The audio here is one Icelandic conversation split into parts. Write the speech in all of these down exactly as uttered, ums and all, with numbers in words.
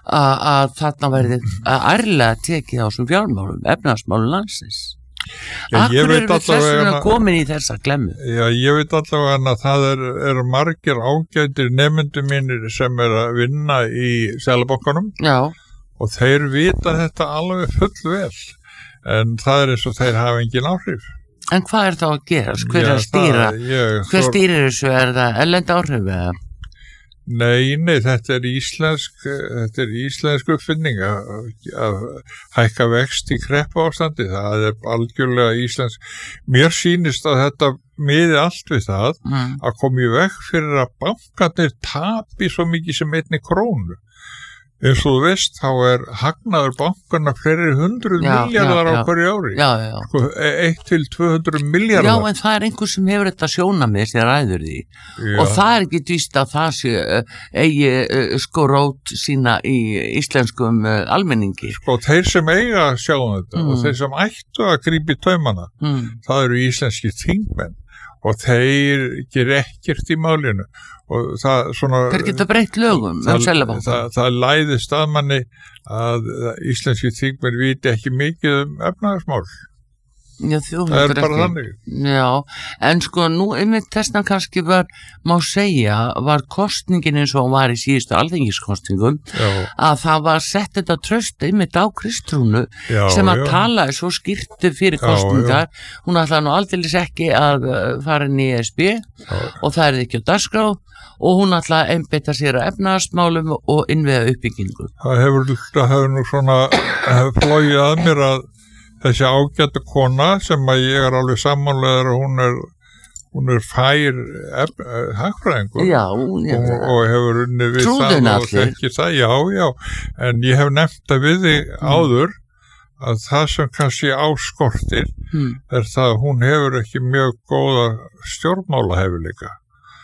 að, að þarna verði að ærlega tekið á þessum fjármálum, efnahagsmálum landsins. Akkur eru við þessuna komin í þessa glemmu? Já, ég veit allavega að það er, er margir ágætir nemendur mínir sem er að vinna í Seðlabankanum og þeir vita þetta alveg full vel en það er eins og þeir hafa engin áhrif. En hvað er þá að gera? Hver er að stýra? Ég, Hver stýrir þessu? Er það erlend áhrif eða? Nei, nei, þetta er íslensk, þetta er íslensk uppfinning að, að hækka vext í kreppu ástandi, það er algjörlega íslensk. Mér sýnist að þetta miði allt við það mm. að koma í veg fyrir að bankarnir tapi svo mikið sem einni krónu. Eins og þú veist, þá er hagnaður bankarna fleiri hundruð miljardar á hverju ári. Já, já. Sko, eitt til tvö hundruð miljardar. Já, en það er einhver sem hefur þetta sjónamið sem ræður því. Já. Og það er ekki víst að það sé uh, eigi uh, sko rót sína í íslenskum uh, almenningi. Sko, þeir sem eiga að sjá þetta mm. og þeir sem ættu að grípa í taumana, mm. það eru íslenski þingmenn og þeir gerir ekkert í málinu. Og það svona þeir geta breytt lögum það, það, það, það læðist að manni að íslenski þingmenn viti ekki mikið um efnahagsmál. Já, þú það er bara ekki. Þannig. Já, en sko nú einmitt þessna kannski var, má segja, var kostningin eins og hún var í síðustu alþingiskostningum að það var sett þetta traust einmitt á Kristrúnu já, sem að já. Talaði svo skýrtu fyrir kostningar. Já, já. Hún ætlaði nú aldeilis ekki að fara inn í E S B já. Og það er ekki á dagskrá og hún ætlaði að einbeita sér að efnahagsmálum og innviða uppbyggingu. Það hefur, það hefur nú svona flogið að mér að þessi ágæta kona sem að ég er alveg sammálaður og hún er, hún er fær hagfræðingur já, já, og, og hefur unnið við það og þekkir það, já, já, en ég hef nefnt það við þig mm. áður að það sem kannski áskortir mm. er það að hún hefur ekki mjög góða stjórnmálahæfileika.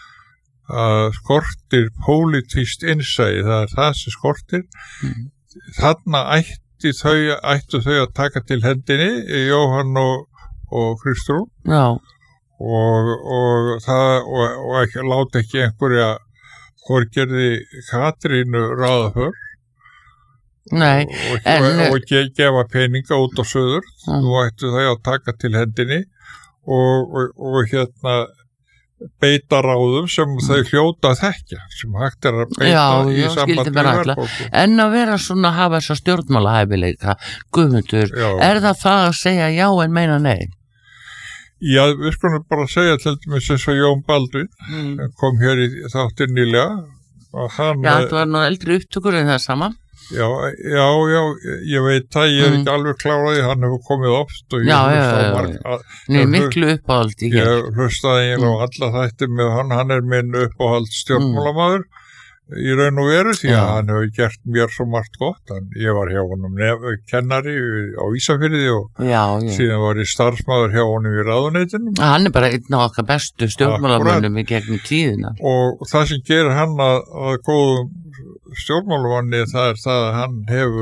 Það skortir pólitískt innsæi, það er það sem skortir. Mm. Þarna ætti Þau, ættu þau að taka til hendinni Jóhann og, og Kristrún og, og, það, og, og ekki, láta ekki einhverja Þorgerði Katrínu ráða för Nei, og, en, og, og gefa peninga út á söður þú ættu þau að taka til hendinni og, og hérna beita ráðum sem mm. þau hljóta að þekkja sem hægt er að beita já, í já, sambandi við verðbólgu. En að vera svona að hafa þessa stjórnmálahæfileika Guðmundur, já. Er það það að segja já en meina nei? Já, við skulum bara segja til dæmis eins og Jón Baldvin mm. kom hér í þáttir nýlega og hann Já, það var nú eldri upptökur en það sama Já, já, já, ég veit það, ég er mm. ekki alveg kláraði, hann hefur komið oft og ég já, hlusta já, á marg... Já, já, miklu uppáhald í hér. Ég hlustaði eiginlega mm. á alla þætti með hann, hann er minn uppáhald stjórnmálamaður mm. í raun og veru því að já. Hann hefur gert mér svo margt gott, hann, ég var hjá honum nef, kennari á Ísafirði og já, já. Síðan var ég starfsmaður hjá honum í ráðuneytinu. Hann er bara einn af okkar bestu stjórnmálamönnum í gegnum tíðina. Og það sem gerir hann að, að góðum stjórnmálamanni það er það að hann hefur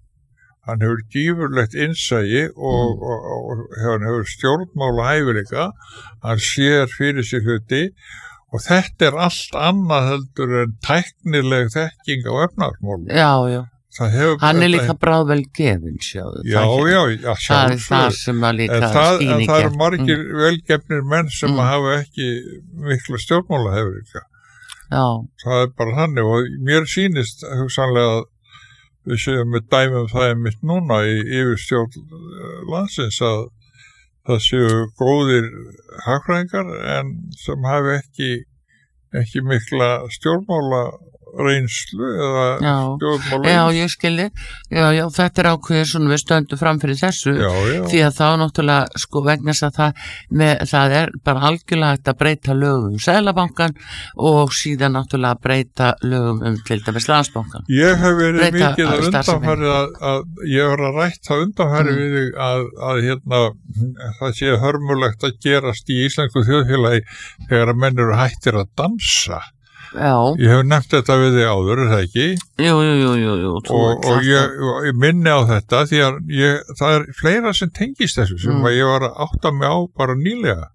hann hefur gífurlegt innsæi og, mm. og, og, og hann hefur stjórnmálahæfileika hann sér fyrir sér hluti og þetta er allt annað heldur en tæknileg þekking á efnahagsmálum. Já, já. Hefur, hann er líka bráðvel gefinn sjáðu. Já, það já, já, það er það sem að líka skýning er. Það eru margir mm. velgefnir menn sem mm. hafa ekki mikla stjórnmálahæfileika. Já. Það er bara þannig og mér sýnist hugsanlega að við séum með dæmum það er mitt núna í yfirstjórn landsins að það séu góðir hagfræðingar en sem hafi ekki, ekki mikla stjórnmála reynslu eða stjórnmála Já, ég skilji, já, já, þetta er ákveðið svona við stöndum fram fyrir þessu já, já. Því að þá náttúrulega sko vegna þess að það, með, það er bara algjörlega hægt að breyta lögum um Seðlabankan og síðan náttúrulega breyta lögum um til dæmis Landsbankan. Ég hef verið breyta mikið að undanfæri að, að ég var að rætta undanfæri mm. við þig að, að hérna það sé hörmulegt að gerast í íslensku þjóðfélagi þegar að menn eru hættir að dansa. Já. Ég hef nefnt þetta við þig áður, er það ekki? Jú, jú, jú, jú, jú og, og ég, ég minni á þetta því að ég, það er fleira sem tengist þessu sem mm. ég var að átta mig á bara nýlega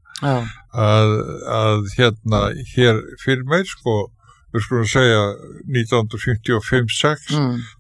að, að hérna hér fyrir meir sko, við skulum segja nítján hundruð fimmtíu og fimm sex mm.